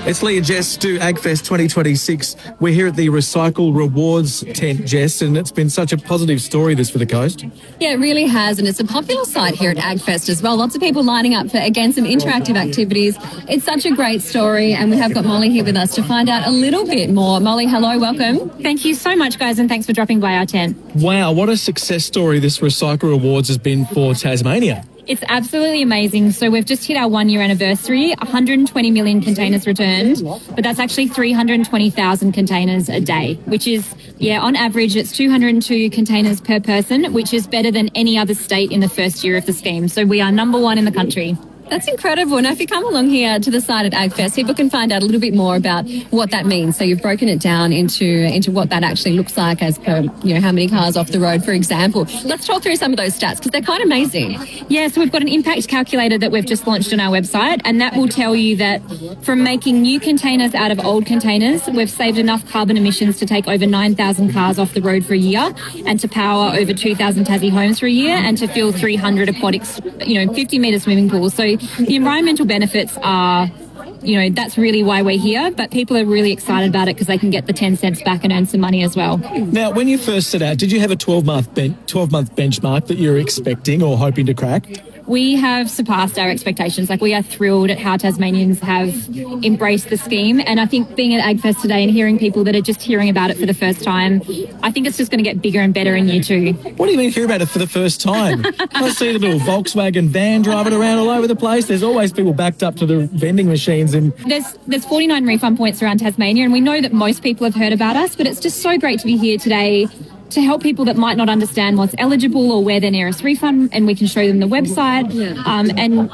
It's Lee and Jess do AgFest 2026. We're here at the Recycle Rewards tent, Jess, and it's been such a positive story this for the coast. Yeah, it really has, and it's a popular site here at AgFest as well. Lots of people lining up for, again, some interactive activities. It's such a great story, and we have got Molly here with us to find out a little bit more. Molly, hello, welcome. Thank you so much, guys, and thanks for dropping by our tent. Wow, what a success story this Recycle Rewards has been for Tasmania. It's absolutely amazing. So we've just hit our 1 year anniversary, 120 million containers returned, but that's actually 320,000 containers a day, which is, on average, it's 202 containers per person, which is better than any other state in the first year of the scheme. So we are number one in the country. That's incredible. Now, if you come along here to the site at AgFest, people can find out a little bit more about what that means. So you've broken it down into what that actually looks like as per, how many cars off the road, for example. Let's talk through some of those stats because they're kind of amazing. Yeah, so we've got an impact calculator that we've just launched on our website, and that will tell you that from making new containers out of old containers, we've saved enough carbon emissions to take over 9,000 cars off the road for a year, and to power over 2,000 Tassie homes for a year, and to fill 300 aquatics, 50-metre swimming pools. So the environmental benefits are, that's really why we're here, but people are really excited about it because they can get the 10 cents back and earn some money as well. Now, when you first set out, did you have a 12-month benchmark that you're expecting or hoping to crack? We have surpassed our expectations. We are thrilled at how Tasmanians have embraced the scheme. And I think being at AgFest today and hearing people that are just hearing about it for the first time, I think it's just going to get bigger and better in year two. What do you mean hear about it for the first time? I see the little Volkswagen van driving around all over the place. There's always people backed up to the vending machines. And There's 49 refund points around Tasmania, and we know that most people have heard about us, but it's just so great to be here today to help people that might not understand what's eligible or where their nearest refund, and we can show them the website. And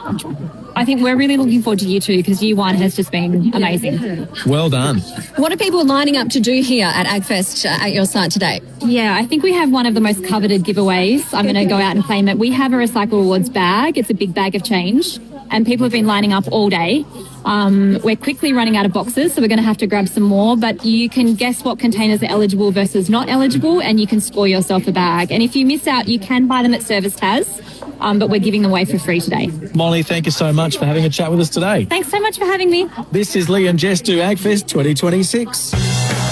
I think we're really looking forward to year two because year one has just been amazing. Well done. What are people lining up to do here at AgFest at your site today? Yeah, I think we have one of the most coveted giveaways. I'm going to go out and claim it. We have a Recycle Rewards bag. It's a big bag of change, and people have been lining up all day. We're quickly running out of boxes, so we're going to have to grab some more, but you can guess what containers are eligible versus not eligible, and you can score yourself a bag. And if you miss out, you can buy them at Service Tas, but we're giving them away for free today. Molly, thank you so much for having a chat with us today. Thanks so much for having me. This is Lee and Jess do AgFest 2026.